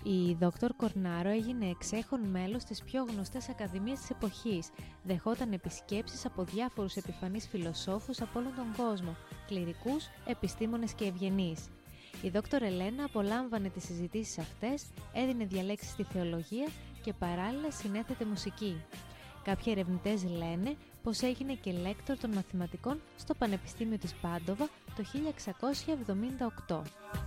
Η Δόκτωρ Κορνάρο έγινε εξέχον μέλος της πιο γνωστές ακαδημίες της εποχής. Δεχόταν επισκέψεις από διάφορους επιφανείς φιλοσόφους από όλον τον κόσμο, κληρικούς, επιστήμονες και ευγενείς. Η Δόκτωρ Ελένα απολάμβανε τις συζητήσεις αυτές, έδινε διαλέξεις στη θεολογία και παράλληλα συνέθετε μουσική. Κάποιοι ερευνητές λένε πως έγινε και λέκτορ των μαθηματικών στο Πανεπιστήμιο της Πάντοβα το 1678.